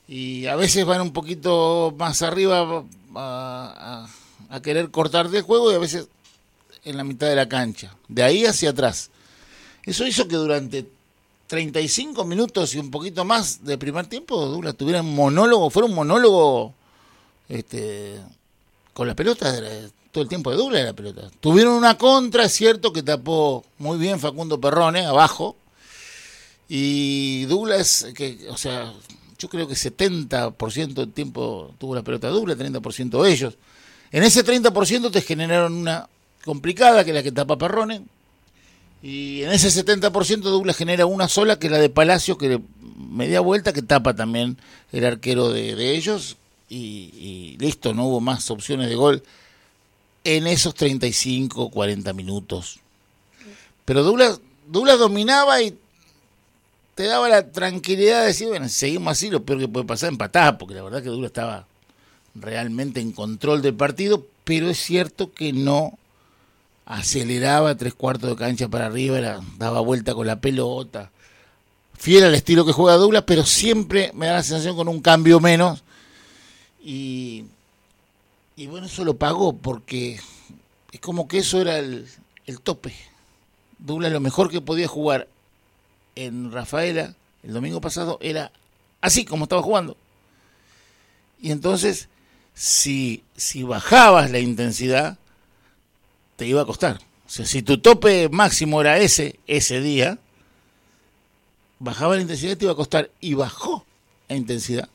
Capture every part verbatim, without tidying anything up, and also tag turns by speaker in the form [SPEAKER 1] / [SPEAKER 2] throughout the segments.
[SPEAKER 1] y a veces van un poquito más arriba a, a, a querer cortarte el juego y a veces en la mitad de la cancha, de ahí hacia atrás. Eso hizo que durante treinta y cinco minutos y un poquito más de primer tiempo Douglas tuviera un monólogo, fuera un monólogo este, con la pelota, todo el tiempo de Douglas de la pelota. Tuvieron una contra, es cierto, que tapó muy bien Facundo Perrone, abajo, y Douglas, que, o sea, yo creo que setenta por ciento del tiempo tuvo la pelota Douglas, treinta por ciento ellos. En ese treinta por ciento te generaron una complicada, que es la que tapa Perrone, y en ese setenta por ciento Douglas genera una sola, que es la de Palacio, que media vuelta, que tapa también el arquero de, de ellos, y, y listo, no hubo más opciones de gol en esos treinta y cinco, cuarenta minutos. Pero Douglas, Douglas dominaba y te daba la tranquilidad de decir, bueno, seguimos así, lo peor que puede pasar es empatar, porque la verdad que Douglas estaba realmente en control del partido, pero es cierto que no aceleraba tres cuartos de cancha para arriba, era, daba vuelta con la pelota, fiel al estilo que juega Douglas, pero siempre me da la sensación con un cambio menos, y, y bueno, eso lo pagó, porque es como que eso era el, el tope. Douglas lo mejor que podía jugar en Rafaela el domingo pasado era así como estaba jugando, y entonces si, si bajabas la intensidad te iba a costar. O sea, si tu tope máximo era ese, ese día, bajaba la intensidad y te iba a costar. Y bajó la intensidad.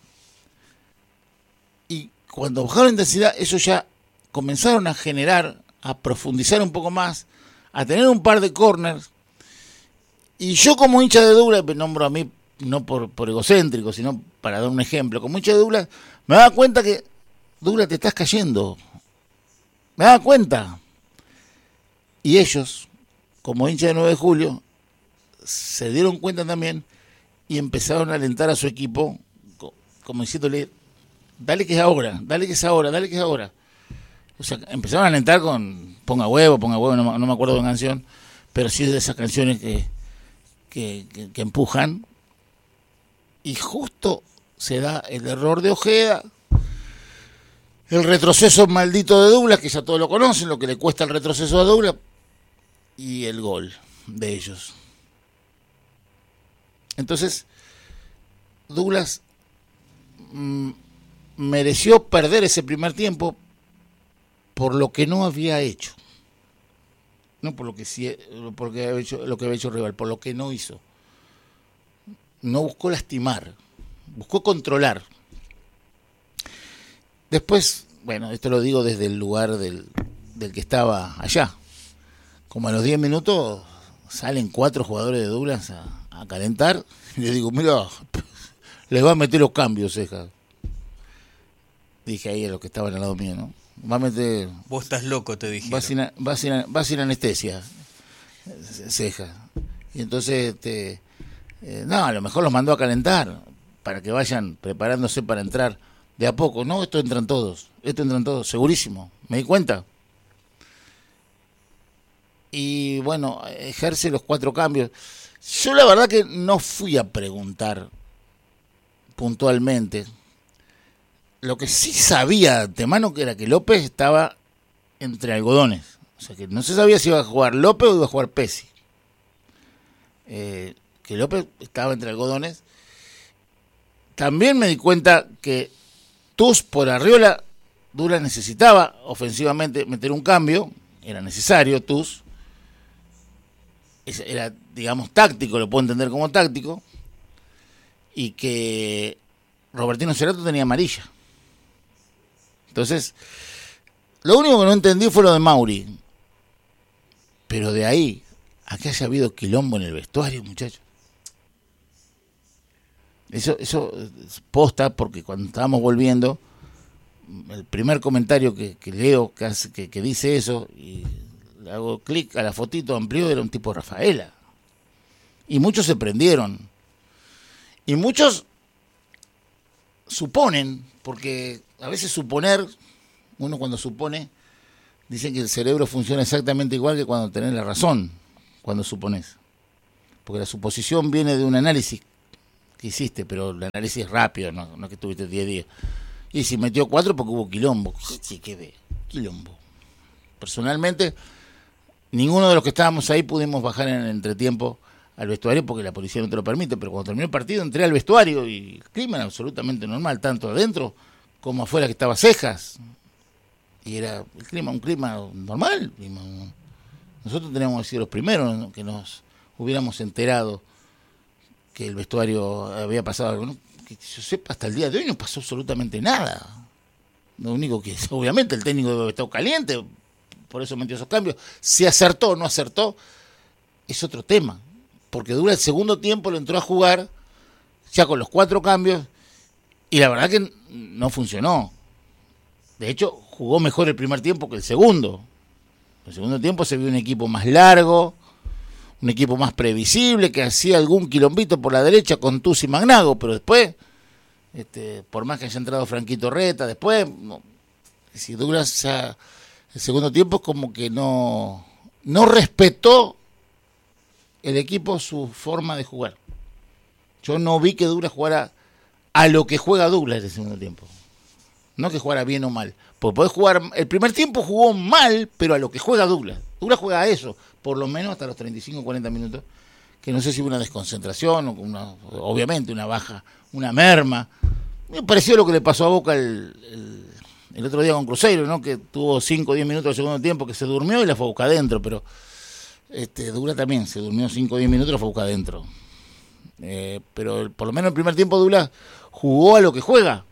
[SPEAKER 1] Y cuando bajó la intensidad, eso ya comenzaron a generar, a profundizar un poco más, a tener un par de corners. Y yo como hincha de Douglas, me nombro a mí no por, por egocéntrico, sino para dar un ejemplo, como hincha de Douglas, me daba cuenta que Douglas te estás cayendo. Me daba cuenta. Y ellos, como hincha de nueve de julio, se dieron cuenta también y empezaron a alentar a su equipo, como diciéndole, dale que es ahora, dale que es ahora, dale que es ahora. O sea, empezaron a alentar con ponga huevo, ponga huevo, no, no me acuerdo de la canción, pero sí de esas canciones que, que, que, que empujan. Y justo se da el error de Ojeda, el retroceso maldito de Douglas, que ya todos lo conocen, lo que le cuesta el retroceso a Douglas, y el gol de ellos. Entonces, Douglas mmm, mereció perder ese primer tiempo por lo que no había hecho. No por lo que sí, porque había hecho, lo que había hecho el rival, por lo que no hizo. No buscó lastimar, buscó controlar. Después, bueno, esto lo digo desde el lugar del, del que estaba allá. Como a los diez minutos salen cuatro jugadores de Douglas a, a calentar. Y le digo, mira, les va a meter los cambios, Ceja. Dije ahí a los que estaban al lado mío, ¿no? Va a meter...
[SPEAKER 2] Vos estás loco, te dije.
[SPEAKER 1] Va sin, va sin, va sin anestesia, Ceja. Y entonces, este, eh, no, a lo mejor los mandó a calentar para que vayan preparándose para entrar de a poco. No, esto entran todos, esto entran todos, segurísimo. Me di cuenta. Y bueno, ejerce los cuatro cambios. Yo la verdad que no fui a preguntar puntualmente. Lo que sí sabía de antemano que era que López estaba entre algodones. O sea que no se sabía si iba a jugar López o iba a jugar Pesci. Eh, que López estaba entre algodones. También me di cuenta que Tuz por Arriola, Douglas necesitaba ofensivamente meter un cambio. Era necesario Tuz. Era, digamos, táctico, lo puedo entender como táctico, y que Robertino Cerato tenía amarilla. Entonces, lo único que no entendí fue lo de Mauri, pero de ahí a que haya habido quilombo en el vestuario, muchachos, eso, eso posta, porque cuando estábamos volviendo, el primer comentario que, que leo que, hace, que, que dice eso, y le hago clic a la fotito, amplió, era un tipo Rafaela. Y muchos se prendieron. Y muchos suponen, porque a veces suponer, uno cuando supone, dicen que el cerebro funciona exactamente igual que cuando tenés la razón, cuando supones. Porque la suposición viene de un análisis ¿qué hiciste? Pero el análisis es rápido, no, no que estuviste diez días. Y si metió cuatro porque hubo quilombo. Sí, qué ve, quilombo. Personalmente, ninguno de los que estábamos ahí pudimos bajar en el entretiempo al vestuario porque la policía no te lo permite, pero cuando terminó el partido entré al vestuario y el clima era absolutamente normal, tanto adentro como afuera, que estaba Cejas. Y era el clima, un clima normal. Nosotros teníamos que ser los primeros, ¿no?, que nos hubiéramos enterado que el vestuario había pasado algo, ¿no? Que yo sepa, hasta el día de hoy no pasó absolutamente nada. Lo único que, obviamente, el técnico debe haber estado caliente, por eso metió esos cambios. Si acertó o no acertó, es otro tema. Porque dura el segundo tiempo, lo entró a jugar, ya con los cuatro cambios, y la verdad que no funcionó. De hecho, jugó mejor el primer tiempo que el segundo. El segundo tiempo se vio un equipo más largo, un equipo más previsible, que hacía algún quilombito por la derecha con Tusi y Magnago, pero después, este, por más que haya entrado Franquito Reta, después, no, si Douglas ya, el segundo tiempo es como que no, no respetó el equipo su forma de jugar. Yo no vi que Douglas jugara a lo que juega Douglas en el segundo tiempo. No que jugara bien o mal. Porque podés jugar, el primer tiempo jugó mal, pero a lo que juega Douglas. Douglas juega a eso, por lo menos hasta los treinta y cinco cuarenta minutos, que no sé si hubo una desconcentración, o una, obviamente una baja, una merma. Me pareció lo que le pasó a Boca el, el, el otro día con Cruzeiro, ¿no? Que tuvo cinco o diez minutos del segundo tiempo que se durmió y la fue a buscar adentro, pero este, Douglas también se durmió cinco o diez minutos y la fue a buscar adentro. Eh, pero por lo menos el primer tiempo Douglas jugó a lo que juega.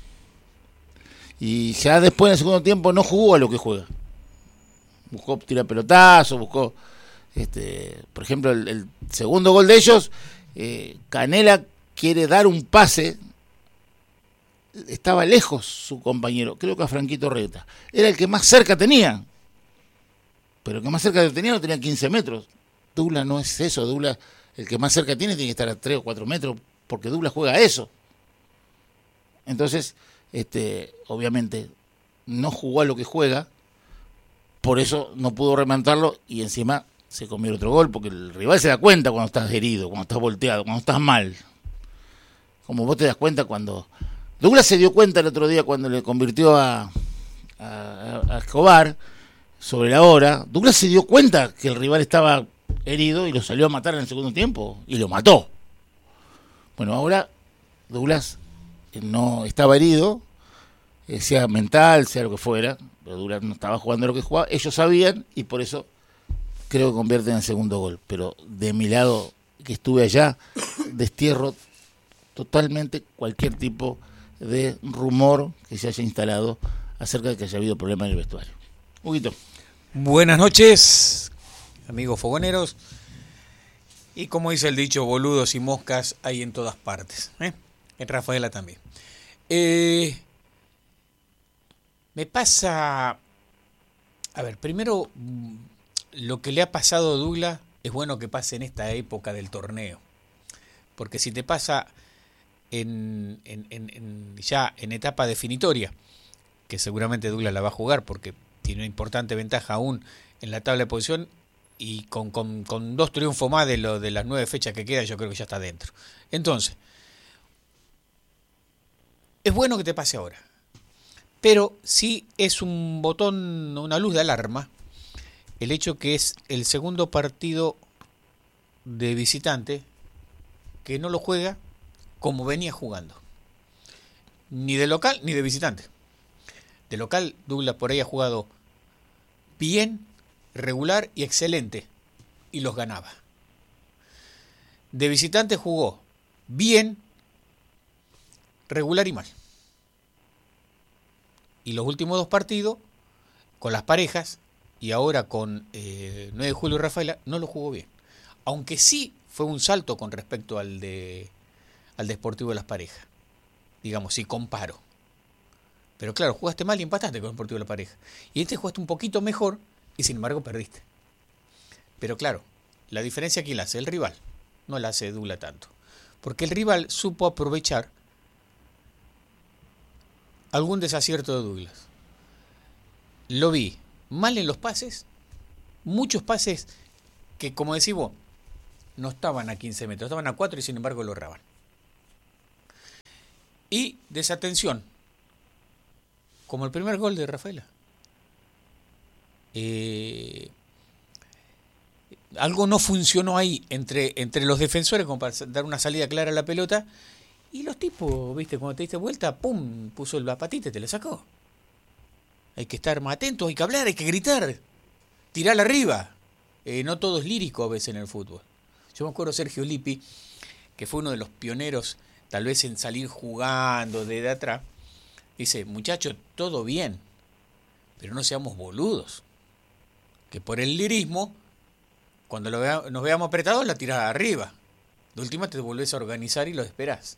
[SPEAKER 1] Y ya después en el segundo tiempo no jugó a lo que juega. Buscó tirar pelotazos, buscó, este, por ejemplo, el, el segundo gol de ellos, eh, Canela quiere dar un pase, estaba lejos su compañero, creo que a Franquito Reta, era el que más cerca tenía, pero el que más cerca tenía no tenía quince metros. Douglas no es eso, Douglas, el que más cerca tiene tiene que estar a tres o cuatro metros, porque Douglas juega a eso. Entonces, este, obviamente, no jugó a lo que juega, por eso no pudo remontarlo y encima se comió otro gol, porque el rival se da cuenta cuando estás herido, cuando estás volteado, cuando estás mal. Como vos te das cuenta cuando... Douglas se dio cuenta el otro día cuando le convirtió a, a, a Escobar sobre la hora. Douglas se dio cuenta que el rival estaba herido y lo salió a matar en el segundo tiempo y lo mató. Bueno, ahora Douglas no estaba herido, sea mental, sea lo que fuera, pero Douglas no estaba jugando lo que jugaba, ellos sabían y por eso creo que convierten en el segundo gol. Pero de mi lado, que estuve allá, destierro totalmente cualquier tipo de rumor que se haya instalado acerca de que haya habido problemas en el vestuario. Huguito.
[SPEAKER 2] Buenas noches, amigos fogoneros. Y como dice el dicho, boludos y moscas hay en todas partes, ¿eh? En Rafaela también. Eh, me pasa... A ver, primero, lo que le ha pasado a Douglas es bueno que pase en esta época del torneo. Porque si te pasa en, en, en, en ya en etapa definitoria, que seguramente Douglas la va a jugar porque tiene una importante ventaja aún en la tabla de posición, y con, con, con dos triunfos más de, lo, de las nueve fechas que quedan, yo creo que ya está dentro. Entonces, es bueno que te pase ahora, pero sí es un botón, una luz de alarma, el hecho que es el segundo partido de visitante que no lo juega como venía jugando, ni de local ni de visitante. De local, Douglas por ahí ha jugado bien, regular y excelente, y los ganaba. De visitante jugó bien, regular y mal. Y los últimos dos partidos, con las parejas, y ahora con eh, nueve de julio y Rafaela, no lo jugó bien. Aunque sí fue un salto con respecto al de al de Sportivo de las Parejas. Digamos, si comparo. Pero claro, jugaste mal y empataste con el Sportivo de la Pareja. Y este jugaste un poquito mejor y sin embargo perdiste. Pero claro, la diferencia aquí la hace el rival, no la hace Douglas tanto. Porque el rival supo aprovechar algún desacierto de Douglas. Lo vi mal en los pases, muchos pases que, como decís vos, no estaban a quince metros, estaban a cuatro y sin embargo lo erraban. y desatención, como el primer gol de Rafaela. Eh, algo no funcionó ahí entre, entre los defensores como para dar una salida clara a la pelota, y los tipos, viste, cuando te diste vuelta, pum, puso la patita y te la sacó. Hay que estar más atentos, hay que hablar, hay que gritar, tirar arriba. Eh, no todo es lírico a veces en el fútbol. Yo me acuerdo de Sergio Lippi, que fue uno de los pioneros, tal vez en salir jugando desde atrás. Dice, muchachos, todo bien, pero no seamos boludos. Que por el lirismo, cuando lo vea, nos veamos apretados, la tirás arriba. De última te volvés a organizar y lo esperás.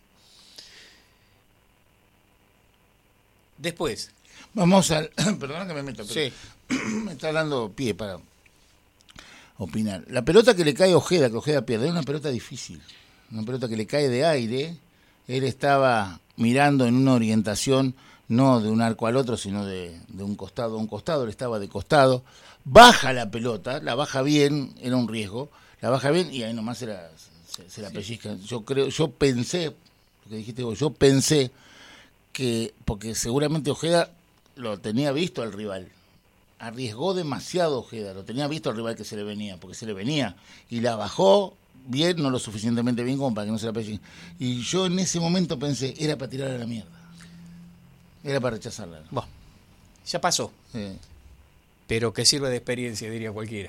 [SPEAKER 2] Después.
[SPEAKER 1] Vamos al... Perdón que me meto, pero
[SPEAKER 2] Sí.
[SPEAKER 1] me está dando pie para opinar. La pelota que le cae a Ojeda, que Ojeda pierde, es una pelota difícil. Una pelota que le cae de aire. Él estaba mirando en una orientación, no de un arco al otro, sino de, de un costado a un costado. Él estaba de costado. Baja la pelota, la baja bien, era un riesgo. La baja bien y ahí nomás se la, se, se la
[SPEAKER 2] Sí.
[SPEAKER 1] pellizca. Yo creo, yo pensé, lo que dijiste vos, yo pensé que, porque seguramente Ojeda lo tenía visto al rival. Arriesgó demasiado Ojeda, lo tenía visto al rival que se le venía, porque se le venía. Y la bajó bien, no lo suficientemente bien como para que no se la pellizque. Y yo en ese momento pensé, era para tirar a la mierda. Era para rechazarla.
[SPEAKER 2] Bueno, ya pasó.
[SPEAKER 1] Sí.
[SPEAKER 2] Pero que sirve de experiencia, diría cualquiera.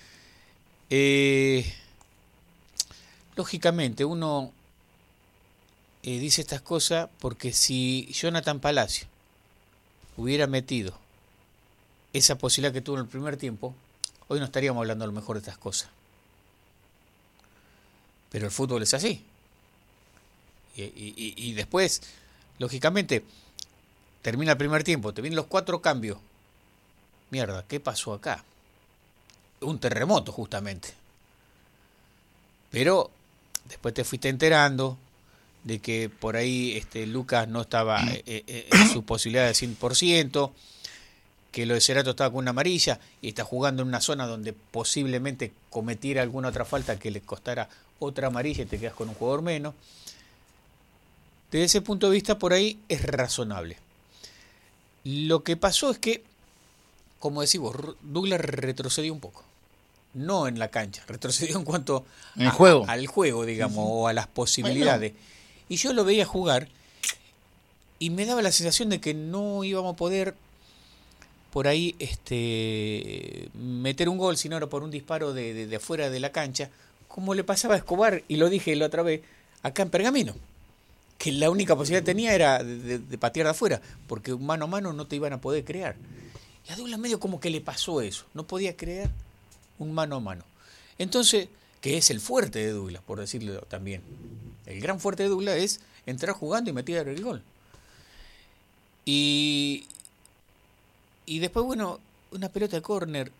[SPEAKER 2] Eh, lógicamente, uno eh, dice estas cosas porque si Jonathan Palacio hubiera metido esa posibilidad que tuvo en el primer tiempo, hoy no estaríamos hablando a lo mejor de estas cosas. Pero el fútbol es así. Y, y, y después, lógicamente, termina el primer tiempo, te vienen los cuatro cambios. Mierda, ¿qué pasó acá? Un terremoto, justamente. Pero después te fuiste enterando de que por ahí este, Lucas no estaba eh, eh, en su posibilidad de cien por ciento, que lo de Cerato estaba con una amarilla y está jugando en una zona donde posiblemente cometiera alguna otra falta que le costara otra amarilla y te quedas con un jugador menos. Desde ese punto de vista, por ahí es razonable. Lo que pasó es que, como decís vos, Douglas retrocedió un poco. No en la cancha, retrocedió en cuanto
[SPEAKER 1] ¿En el
[SPEAKER 2] a,
[SPEAKER 1] juego?
[SPEAKER 2] al juego, digamos,
[SPEAKER 1] Sí, sí.
[SPEAKER 2] o a las posibilidades. Bueno. Y yo lo veía jugar y me daba la sensación de que no íbamos a poder por ahí este meter un gol, sino era por un disparo de, de, de afuera de la cancha, como le pasaba a Escobar, y lo dije la otra vez, acá en Pergamino, que la única posibilidad que tenía era de, de, de patear de afuera, porque mano a mano no te iban a poder crear. Y a Douglas medio como que le pasó eso, no podía crear un mano a mano. Entonces, que es el fuerte de Douglas, por decirlo también. El gran fuerte de Douglas es entrar jugando y meter el gol. Y, y después, bueno, una pelota de córner.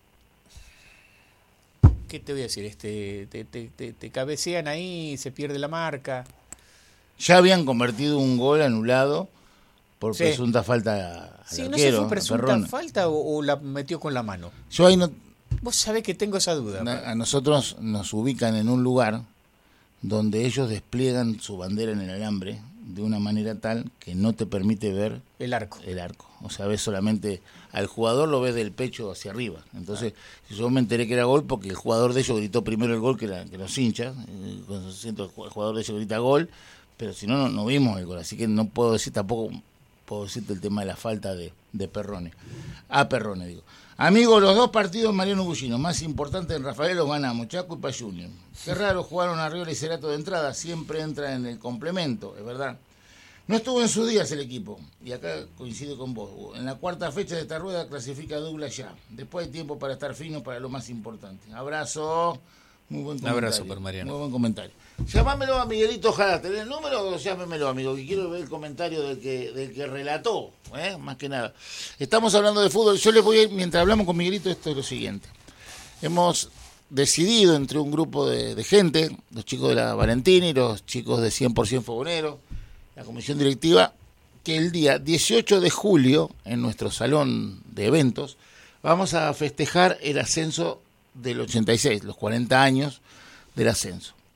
[SPEAKER 2] ¿Qué te voy a decir? Este, te, te, te, te cabecean ahí, se pierde la marca.
[SPEAKER 1] Ya habían convertido un gol anulado por
[SPEAKER 2] Sí.
[SPEAKER 1] presunta falta al
[SPEAKER 2] Sí,
[SPEAKER 1] arquero,
[SPEAKER 2] no sé si fue presunta
[SPEAKER 1] Perrone.
[SPEAKER 2] falta o, o la metió con la mano.
[SPEAKER 1] Yo ahí no,
[SPEAKER 2] Vos sabés que tengo esa duda.
[SPEAKER 1] a nosotros nos ubican en un lugar donde ellos despliegan su bandera en el alambre de una manera tal que no te permite ver
[SPEAKER 2] El arco.
[SPEAKER 1] el arco. O sea, ves solamente al jugador, lo ves del pecho hacia arriba. Entonces, ah. yo me enteré que era gol porque el jugador de ellos gritó primero el gol que, la, que los hinchas. Eh, cuando siento el jugador de ellos grita gol, pero si no, no, no vimos el gol. Así que no puedo decir tampoco, puedo decirte el tema de la falta de, de Perrone. A Perrone, digo. Amigos, los dos partidos Mariano Bullino, más importantes en Rafael, los ganamos, Chaco y Pa Junior. Qué raro jugaron Arriola y Cerato de entrada, siempre entra en el complemento, es verdad. No estuvo en sus días el equipo, y acá coincido con vos. En la cuarta fecha de esta rueda clasifica a Douglas ya. Después hay tiempo para estar fino para lo más importante. Abrazo, muy buen comentario.
[SPEAKER 2] Un abrazo por Mariano.
[SPEAKER 1] Muy buen comentario. Llamámelo a Miguelito Jara, ¿tenés el número o llámemelo, amigo? Que quiero ver el comentario del que, del que relató, ¿eh? Más que nada. Estamos hablando de fútbol. Yo les voy a ir, mientras hablamos con Miguelito, esto es lo siguiente. Hemos decidido entre un grupo de, de gente, los chicos de la Valentina y los chicos de cien por ciento Fogoneros, la comisión directiva, que el día dieciocho de julio, en nuestro salón de eventos, vamos a festejar el ascenso del ochenta y seis, los cuarenta años del ascenso.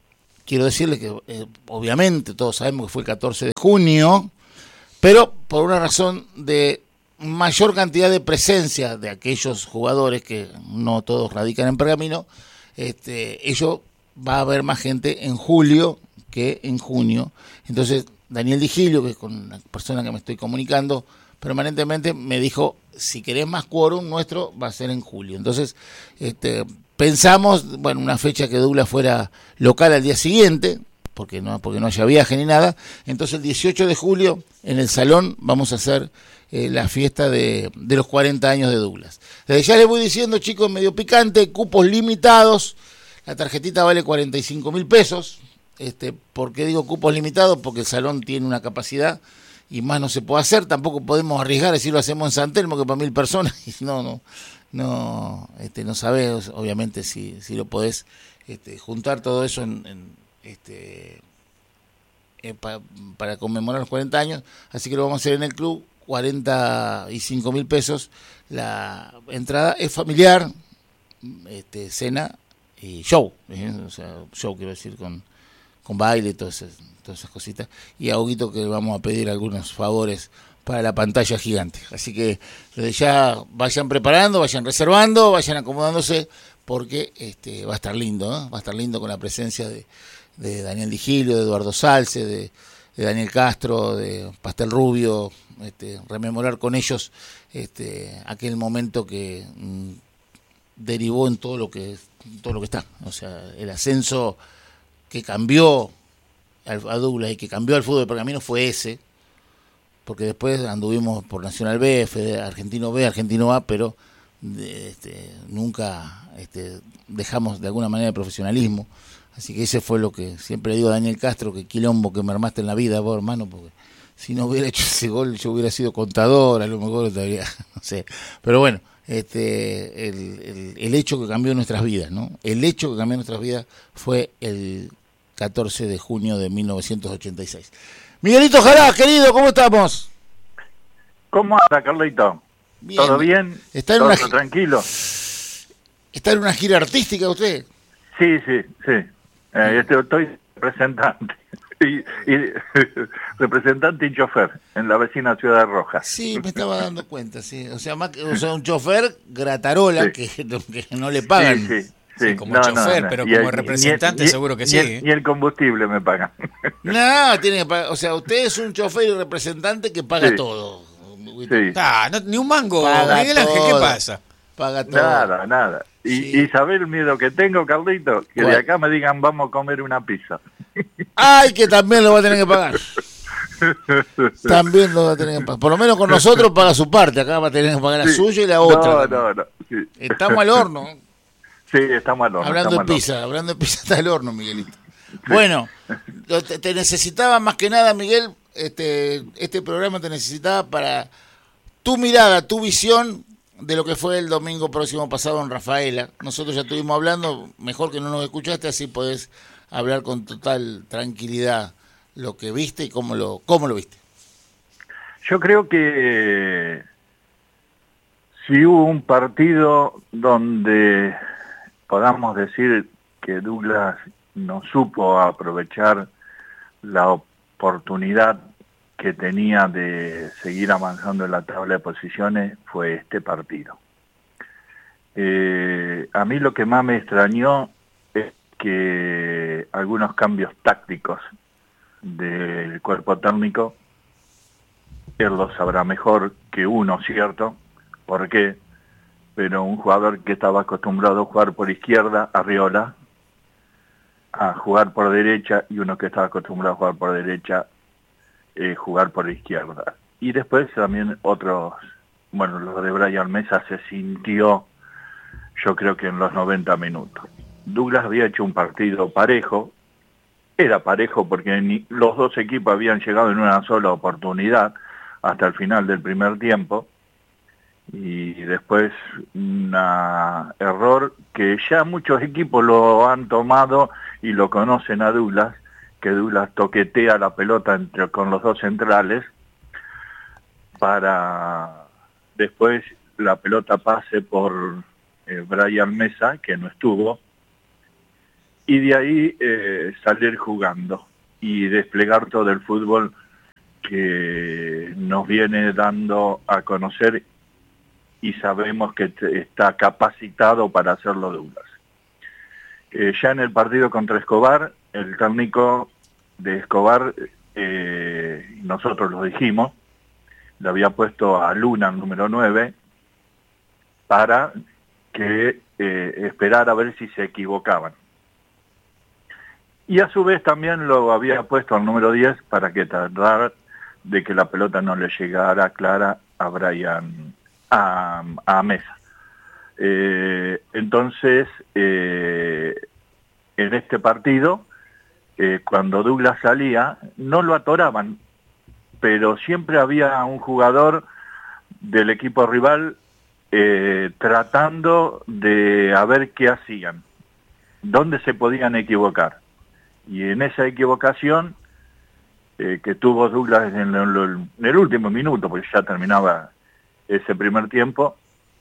[SPEAKER 1] quiero decirle que eh, obviamente todos sabemos que fue el catorce de junio, pero por una razón de mayor cantidad de presencia de aquellos jugadores que no todos radican en Pergamino, este, ello va a haber más gente en julio que en junio. Entonces Daniel Digilio, que es con la persona que me estoy comunicando permanentemente, me dijo, si querés más quórum nuestro va a ser en julio. Entonces este, pensamos, bueno, una fecha que Douglas fuera local al día siguiente, porque no, porque no haya viaje ni nada. Entonces el dieciocho de julio en el salón vamos a hacer eh, la fiesta de, de los cuarenta años de Douglas. Desde ya les voy diciendo, chicos, medio picante, cupos limitados, la tarjetita vale cuarenta y cinco mil pesos. Este, ¿por qué digo cupos limitados? Porque el salón tiene una capacidad y más no se puede hacer. Tampoco podemos arriesgar a decir lo hacemos en San Telmo, que para mil personas, y no, no, no, este, no sabés, obviamente, si, si lo podés este, juntar todo eso en, en este eh, pa, para conmemorar los cuarenta años. Así que lo vamos a hacer en el club, cuarenta y cinco mil pesos. La entrada es familiar, este, cena y show, ¿eh? O sea, show quiero decir con con baile y todas esas, todas esas cositas, y a Huguito que le vamos a pedir algunos favores para la pantalla gigante. Así que desde ya vayan preparando, vayan reservando, vayan acomodándose, porque este va a estar lindo, ¿no? Va a estar lindo con la presencia de, de Daniel Digilio, de Eduardo Salce, de, de Daniel Castro, de Pastel Rubio, este, rememorar con ellos este aquel momento que mm, derivó en todo lo que todo lo que está, o sea, el ascenso que cambió a Douglas y que cambió al fútbol de Pergamino fue ese, porque después anduvimos por Nacional B, Argentino B, Argentino A, pero este, nunca este, dejamos de alguna manera el profesionalismo. Así que ese fue lo que siempre digo a Daniel Castro, que quilombo que me armaste en la vida, vos, hermano, porque si no hubiera hecho ese gol yo hubiera sido contador, a lo mejor todavía, no sé. Pero bueno, este, el, el, el hecho que cambió nuestras vidas, ¿no? El hecho que cambió nuestras vidas fue el catorce de junio de mil novecientos ochenta y seis. Miguelito Jará, querido, ¿cómo estamos?
[SPEAKER 3] ¿Cómo anda, Carlito? Bien. ¿Todo bien?
[SPEAKER 1] ¿Está en
[SPEAKER 3] ¿Todo
[SPEAKER 1] una
[SPEAKER 3] tranquilo?
[SPEAKER 1] ¿Está en una gira artística usted?
[SPEAKER 3] Sí, sí, sí. Eh, este, estoy representante. Y, y representante y chofer en la vecina Ciudad de Rojas.
[SPEAKER 1] Sí, me estaba dando cuenta, sí. O sea, más que, o sea un chofer gratarola, sí. que, que no le pagan.
[SPEAKER 3] Sí, sí.
[SPEAKER 2] Sí, sí, como no, chofer, no, no. pero y como el, representante y, seguro que
[SPEAKER 3] y
[SPEAKER 2] sí.
[SPEAKER 3] El,
[SPEAKER 2] ¿eh?
[SPEAKER 3] Y el combustible me pagan.
[SPEAKER 1] No, tiene que pagar. O sea, usted es un chofer y representante que paga sí. todo.
[SPEAKER 3] Sí.
[SPEAKER 2] Ah, no, ni un mango,
[SPEAKER 1] paga
[SPEAKER 2] Miguel Ángel, ¿qué pasa?
[SPEAKER 3] Paga todo. Nada, nada. Y, sí. y ¿sabés el miedo que tengo, Carlito? Que ¿cuál? De acá me digan, vamos a comer una pizza.
[SPEAKER 1] Ay, que también lo va a tener que pagar. También lo va a tener que pagar. Por lo menos con nosotros paga su parte. Acá va a tener que pagar la sí. suya y la otra.
[SPEAKER 3] No, no, no. Sí.
[SPEAKER 1] Estamos al horno.
[SPEAKER 3] Sí, estamos al horno.
[SPEAKER 1] Hablando de pizza,
[SPEAKER 3] horno.
[SPEAKER 1] hablando de pizza está al horno, Miguelito. Sí. Bueno, te, te necesitaba más que nada, Miguel, este, este programa te necesitaba para tu mirada, tu visión de lo que fue el domingo próximo pasado en Rafaela. Nosotros ya estuvimos hablando, mejor que no nos escuchaste, así podés hablar con total tranquilidad lo que viste y cómo lo, cómo lo viste.
[SPEAKER 3] Yo creo que si hubo un partido donde podamos decir que Douglas no supo aprovechar la oportunidad que tenía de seguir avanzando en la tabla de posiciones, fue este partido. Eh, a mí lo que más me extrañó es que algunos cambios tácticos del cuerpo técnico, él lo sabrá mejor que uno, ¿cierto? ¿Por qué? Pero un jugador que estaba acostumbrado a jugar por izquierda, Arriola, a jugar por derecha, y uno que estaba acostumbrado a jugar por derecha, eh, jugar por izquierda. Y después también otros, bueno, lo de Brian Mesa se sintió, yo creo que en los noventa minutos. Douglas había hecho un partido parejo, era parejo porque ni, los dos equipos habían llegado en una sola oportunidad hasta el final del primer tiempo, y después un error que ya muchos equipos lo han tomado y lo conocen a Douglas, que Douglas toquetea la pelota entre, con los dos centrales para después la pelota pase por eh, Brian Mesa, que no estuvo, y de ahí eh, salir jugando y desplegar todo el fútbol que nos viene dando a conocer y sabemos que está capacitado para hacerlo Douglas. Eh, ya en el partido contra Escobar, el técnico de Escobar, eh, nosotros lo dijimos, le había puesto a Luna, número nueve, para que eh, esperara a ver si se equivocaban. Y a su vez también lo había puesto al número diez para que tratara de que la pelota no le llegara clara a Brian, a, a Mesa. Eh, entonces, eh, en este partido, eh, cuando Douglas salía, no lo atoraban, pero siempre había un jugador del equipo rival eh, tratando de a ver qué hacían, dónde se podían equivocar. Y en esa equivocación eh, que tuvo Douglas en el, en el último minuto, porque ya terminaba ese primer tiempo,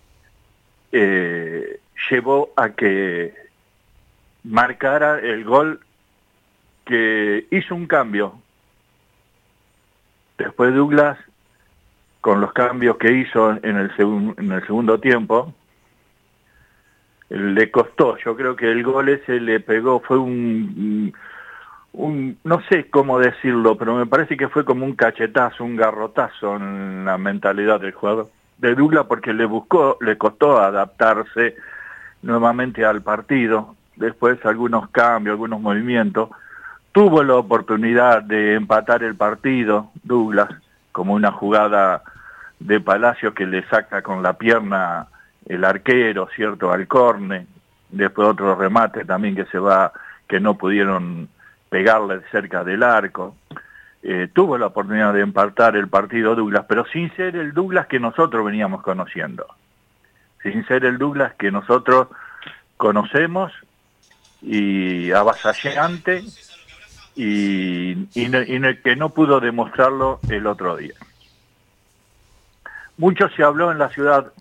[SPEAKER 3] eh, llevó a que marcara el gol que hizo un cambio. Después Douglas, con los cambios que hizo en el, segun, en el segundo tiempo, le costó. Yo creo que el gol ese le pegó, fue un, un, no sé cómo decirlo, pero me parece que fue como un cachetazo, un garrotazo en la mentalidad del jugador de Douglas, porque le buscó, le costó adaptarse nuevamente al partido. Después algunos cambios, algunos movimientos. Tuvo la oportunidad de empatar el partido, Douglas, como una jugada de Palacio que le saca con la pierna el arquero, ¿cierto?, al córner. Después otro remate también que se va, que no pudieron pegarle cerca del arco. Eh, tuvo la oportunidad de empatar el partido Douglas, pero sin ser el Douglas que nosotros veníamos conociendo. Sin ser el Douglas que nosotros conocemos, y avasallante, y, y, no, y no, que no pudo demostrarlo el otro día. Mucho se habló en la ciudad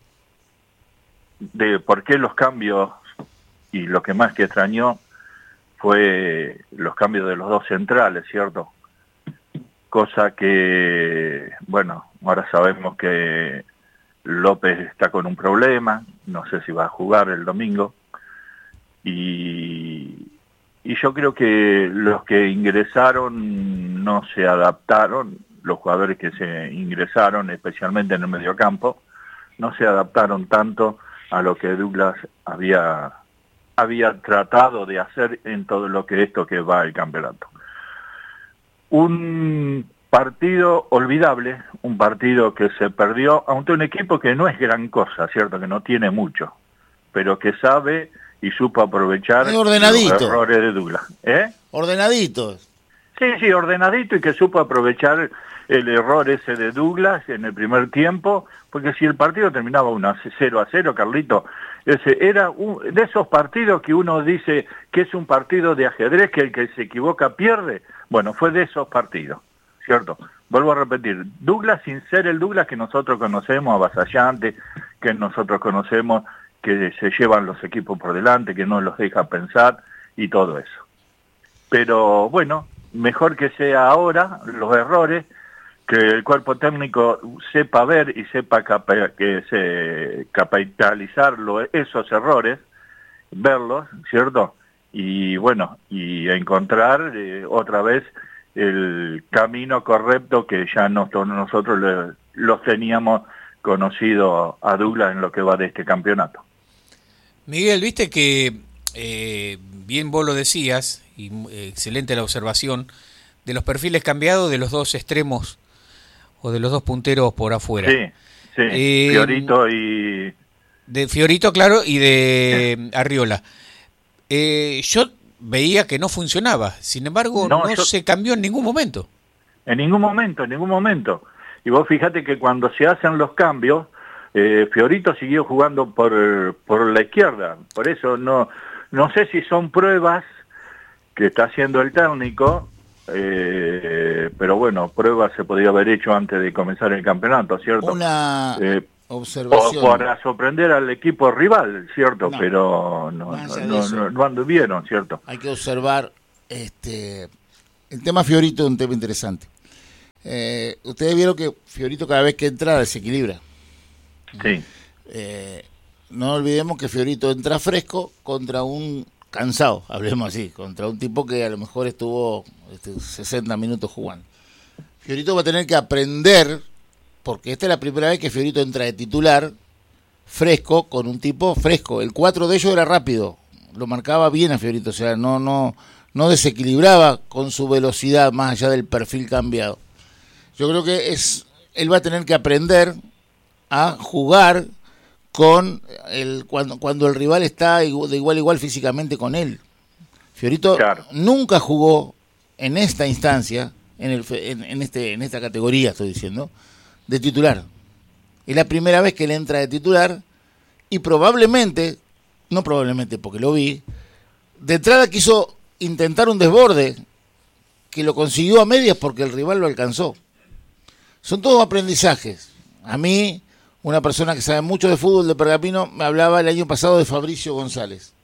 [SPEAKER 3] de por qué los cambios, y lo que más que extrañó fue los cambios de los dos centrales, ¿cierto? Cosa que, bueno, ahora sabemos que López está con un problema, no sé si va a jugar el domingo, y, y yo creo que los que ingresaron no se adaptaron, los jugadores que se ingresaron, especialmente en el mediocampo, no se adaptaron tanto a lo que Douglas había, había tratado de hacer en todo lo que esto que va el campeonato. Un partido olvidable, un partido que se perdió ante un equipo que no es gran cosa, ¿cierto?, que no tiene mucho, pero que sabe y supo aprovechar los errores de Douglas. ¿Eh?
[SPEAKER 1] Ordenadito.
[SPEAKER 3] Sí, sí, ordenadito, y que supo aprovechar el error ese de Douglas en el primer tiempo, porque si el partido terminaba una cero a cero, Carlito, ese era un, de esos partidos que uno dice que es un partido de ajedrez, que el que se equivoca pierde. Bueno, fue de esos partidos, ¿cierto? Vuelvo a repetir, Douglas sin ser el Douglas que nosotros conocemos, avasallante, que nosotros conocemos, que se llevan los equipos por delante, que no los deja pensar y todo eso. Pero bueno, mejor que sea ahora los errores, que el cuerpo técnico sepa ver y sepa capa que se capitalizar lo, esos errores, verlos, ¿cierto? Y bueno, y encontrar eh, otra vez el camino correcto que ya nosotros, nosotros le, los teníamos conocido a Douglas en lo que va de este campeonato.
[SPEAKER 2] Miguel, viste que eh, bien vos lo decías, y eh, excelente la observación, de los perfiles cambiados de los dos extremos o de los dos punteros por afuera.
[SPEAKER 3] Sí, sí, eh, Fiorito y...
[SPEAKER 2] De Fiorito, claro, y de sí. Arriola. Eh, yo veía que no funcionaba, sin embargo no, no yo... se cambió en ningún momento.
[SPEAKER 3] En ningún momento, en ningún momento. Y vos fíjate que cuando se hacen los cambios, eh, Fiorito siguió jugando por, por la izquierda. Por eso no, no sé si son pruebas que está haciendo el técnico, eh, pero bueno, pruebas se podía haber hecho antes de comenzar el campeonato, ¿cierto?
[SPEAKER 1] Una,
[SPEAKER 3] eh,
[SPEAKER 1] observación.
[SPEAKER 3] O para sorprender al equipo rival, ¿cierto?
[SPEAKER 1] No,
[SPEAKER 3] Pero no, no, no, no, no anduvieron, ¿cierto?
[SPEAKER 1] Hay que observar este el tema Fiorito, es un tema interesante. Eh, ustedes vieron que Fiorito cada vez que entra desequilibra.
[SPEAKER 3] Sí.
[SPEAKER 1] Eh, no olvidemos que Fiorito entra fresco contra un cansado, hablemos así, contra un tipo que a lo mejor estuvo este, sesenta minutos jugando. Fiorito va a tener que aprender, porque esta es la primera vez que Fiorito entra de titular fresco con un tipo fresco. El cuatro de ellos era rápido, lo marcaba bien a Fiorito, o sea, no, no, no desequilibraba con su velocidad más allá del perfil cambiado. Yo creo que es él va a tener que aprender a jugar con el cuando cuando el rival está de igual a igual físicamente con él. Fiorito claro. nunca jugó en esta instancia, en, el, en, en, este, en esta categoría, estoy diciendo, de titular. Es la primera vez que él entra de titular y probablemente, no probablemente porque lo vi, de entrada quiso intentar un desborde que lo consiguió a medias porque el rival lo alcanzó. Son todos aprendizajes. A mí, una persona que sabe mucho de fútbol de Pergamino, me hablaba el año pasado de Fabricio González.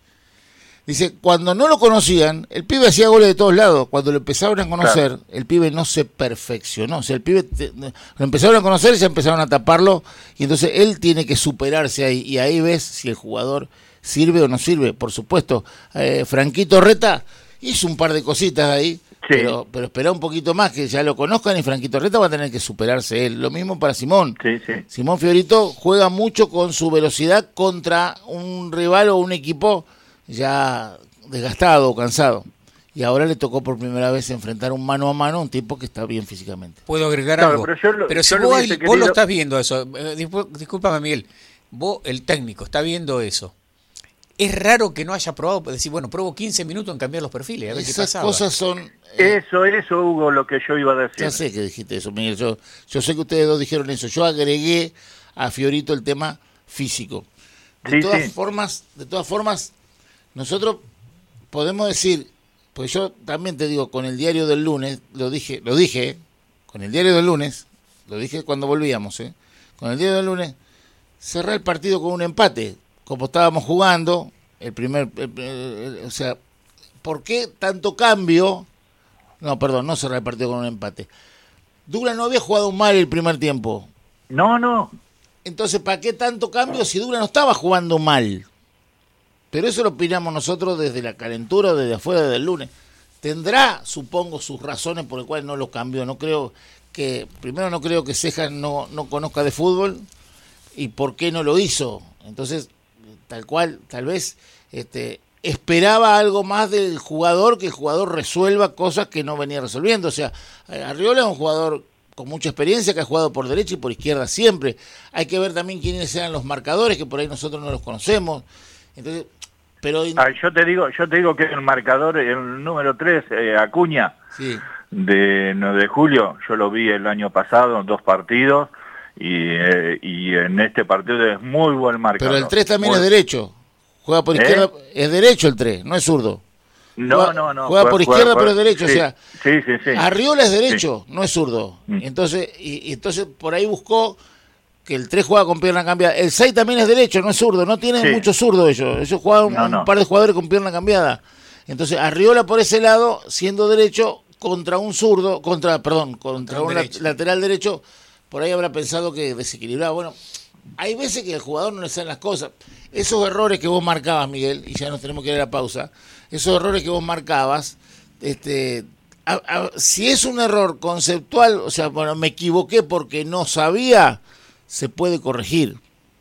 [SPEAKER 1] Dice, cuando no lo conocían, el pibe hacía goles de todos lados. Cuando lo empezaron a conocer, claro. el pibe no se perfeccionó. O sea, el pibe te, lo empezaron a conocer y ya empezaron a taparlo. Y entonces él tiene que superarse ahí. Y ahí ves si el jugador sirve o no sirve. Por supuesto, eh, Franquito Reta hizo un par de cositas ahí. Sí. Pero, pero espera un poquito más, que ya lo conozcan y Franquito Reta va a tener que superarse él. Lo mismo para Simón.
[SPEAKER 3] Sí, sí.
[SPEAKER 1] Simón Fiorito juega mucho con su velocidad contra un rival o un equipo ya desgastado o cansado. Y ahora le tocó por primera vez enfrentar un mano a mano a un tipo que está bien físicamente.
[SPEAKER 2] ¿Puedo agregar claro, algo? Pero, lo, pero si vos, vos querido... lo estás viendo eso, eh, discúlpame Miguel, vos el técnico está viendo eso. Es raro que no haya probado, decir, bueno, pruebo quince minutos en cambiar los perfiles, a ver
[SPEAKER 1] Esas
[SPEAKER 2] qué pasaba.
[SPEAKER 1] cosas son...
[SPEAKER 3] Eh, eso, eso, Hugo, lo que yo iba a decir.
[SPEAKER 1] Ya sé que dijiste eso, Miguel. Yo, yo sé que ustedes dos dijeron eso. Yo agregué a Fiorito el tema físico. De sí, todas sí. formas, de todas formas, nosotros podemos decir, pues yo también te digo, con el diario del lunes, lo dije, lo dije, ¿eh? con el diario del lunes, lo dije cuando volvíamos, ¿eh? con el diario del lunes, cerré el partido con un empate. Como estábamos jugando, el primer, el, el, el, o sea, ¿por qué tanto cambio? No, perdón, no cerrar el partido con un empate. Douglas no había jugado mal el primer tiempo.
[SPEAKER 3] No, no.
[SPEAKER 1] Entonces, ¿para qué tanto cambio si Douglas no estaba jugando mal? Pero eso lo opinamos nosotros desde la calentura, desde afuera del lunes. Tendrá, supongo, sus razones por las cuales no lo cambió. No creo que, primero no creo que Cejas no, no conozca de fútbol y por qué no lo hizo. Entonces, tal cual, tal vez este, esperaba algo más del jugador, que el jugador resuelva cosas que no venía resolviendo. O sea, Arriola es un jugador con mucha experiencia que ha jugado por derecha y por izquierda siempre. Hay que ver también quiénes eran los marcadores, que por ahí nosotros no los conocemos. Entonces, pero
[SPEAKER 3] ah, yo te digo, yo te digo que el marcador, el número tres, eh, Acuña, sí. de nueve de julio, yo lo vi el año pasado en dos partidos. Y, eh, y en este partido es muy buen marcador.
[SPEAKER 1] Pero el tres también muy... es derecho. Juega por
[SPEAKER 3] ¿Eh?
[SPEAKER 1] izquierda. Es derecho el tres, no es zurdo.
[SPEAKER 3] No,
[SPEAKER 1] juega,
[SPEAKER 3] no, no.
[SPEAKER 1] Juega, juega por izquierda, juega, pero es derecho.
[SPEAKER 3] Sí,
[SPEAKER 1] o sea,
[SPEAKER 3] sí, sí, sí.
[SPEAKER 1] Arriola es derecho, sí. no es zurdo.
[SPEAKER 3] Mm.
[SPEAKER 1] Entonces, y, y entonces por ahí buscó que el tres juega con pierna cambiada. El seis también es derecho, no es zurdo. No tienen sí. mucho zurdo ellos. Ellos juegan un, no, no. un par de jugadores con pierna cambiada. Entonces, Arriola por ese lado, siendo derecho, contra un zurdo, contra, perdón, contra un, un derecho. lateral derecho, por ahí habrá pensado que desequilibraba. Bueno, hay veces que el jugador no le salen las cosas. Esos errores que vos marcabas, Miguel, y ya nos tenemos que ir a la pausa, esos errores que vos marcabas, este, a, a, si es un error conceptual, o sea, bueno, me equivoqué porque no sabía, se puede corregir.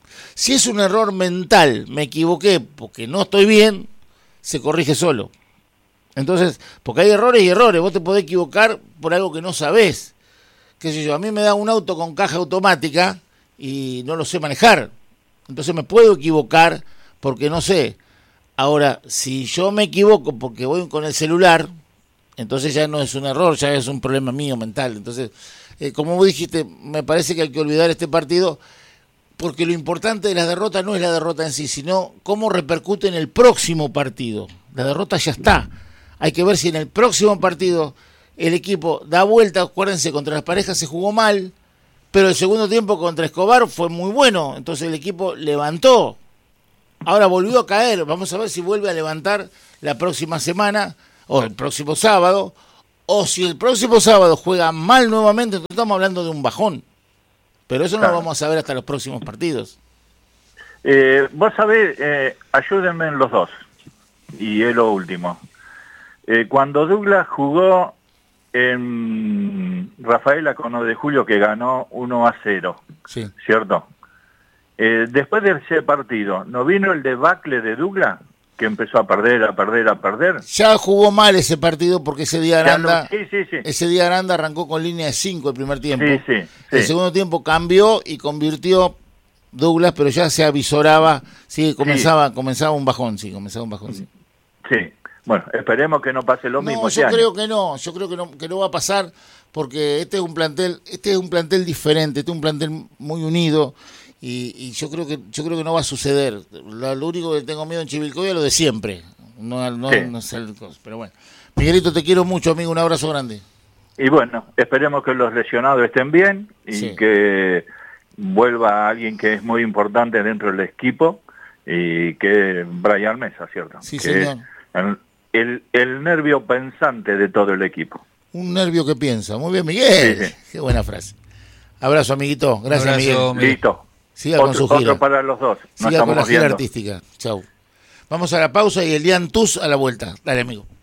[SPEAKER 1] Si es un error mental, me equivoqué porque no estoy bien, se corrige solo. Entonces, porque hay errores y errores, vos te podés equivocar por algo que no sabés. Qué sé yo, a mí me da un auto con caja automática y no lo sé manejar. Entonces me puedo equivocar porque no sé. Ahora, si yo me equivoco porque voy con el celular, entonces ya no es un error, ya es un problema mío mental. Entonces, eh, como vos dijiste, me parece que hay que olvidar este partido porque lo importante de la derrota no es la derrota en sí, sino cómo repercute en el próximo partido. La derrota ya está. Hay que ver si en el próximo partido el equipo da vuelta. Acuérdense, contra las parejas se jugó mal, pero el segundo tiempo contra Escobar fue muy bueno, entonces el equipo levantó. Ahora volvió a caer, vamos a ver si vuelve a levantar la próxima semana, o el próximo sábado, o si el próximo sábado juega mal nuevamente, entonces estamos hablando de un bajón. Pero eso
[SPEAKER 3] Claro.
[SPEAKER 1] no lo vamos a ver hasta los próximos partidos.
[SPEAKER 3] Eh, vos sabés, eh, ayúdenme en los dos, y es lo último. Eh, cuando Douglas jugó en Rafaela con nueve de julio, que ganó uno a cero,
[SPEAKER 1] Sí.
[SPEAKER 3] ¿cierto? Eh, después de ese partido, ¿no vino el debacle de Douglas? Que empezó a perder, a perder, a perder.
[SPEAKER 1] Ya jugó mal ese partido porque ese día
[SPEAKER 3] Ya lo-
[SPEAKER 1] Aranda,
[SPEAKER 3] sí, sí, sí.
[SPEAKER 1] ese día Aranda arrancó con línea de cinco el primer tiempo.
[SPEAKER 3] Sí, sí, sí.
[SPEAKER 1] El segundo tiempo cambió y convirtió Douglas, pero ya se avisoraba, sí, comenzaba, comenzaba un bajón, sí, comenzaba un bajón, sí.
[SPEAKER 3] Sí. Bueno, esperemos que no pase lo
[SPEAKER 1] No,
[SPEAKER 3] mismo.
[SPEAKER 1] yo
[SPEAKER 3] este año.
[SPEAKER 1] creo que no, yo creo que no, que no va a pasar porque este es un plantel, este es un plantel diferente, este es un plantel muy unido y, y yo creo que yo creo que no va a suceder. Lo, lo único que tengo miedo en Chivilcoy es lo de siempre, no, no,
[SPEAKER 3] Sí.
[SPEAKER 1] no sé, pero bueno. Miguelito, te quiero mucho, amigo, un abrazo grande.
[SPEAKER 3] Y bueno, esperemos que los lesionados estén bien y
[SPEAKER 1] Sí.
[SPEAKER 3] que vuelva alguien que es muy importante dentro del equipo y que Brian Mesa, ¿cierto?
[SPEAKER 1] Sí,
[SPEAKER 3] que
[SPEAKER 1] señor.
[SPEAKER 3] es el, el, el nervio pensante de todo el equipo.
[SPEAKER 1] Un nervio que piensa. Muy bien, Miguel.
[SPEAKER 3] Sí, sí.
[SPEAKER 1] Qué buena frase. Abrazo, amiguito. Gracias,
[SPEAKER 2] Abrazo,
[SPEAKER 1] Miguel.
[SPEAKER 2] Miguel.
[SPEAKER 3] Listo.
[SPEAKER 1] Siga con
[SPEAKER 3] Otro,
[SPEAKER 1] su gira.
[SPEAKER 3] otro para los dos. Nos
[SPEAKER 1] Siga con la
[SPEAKER 3] estamos
[SPEAKER 1] gira
[SPEAKER 3] viendo.
[SPEAKER 1] artística. Chau. Vamos a la pausa y el Dian Tus a la vuelta. Dale, amigo.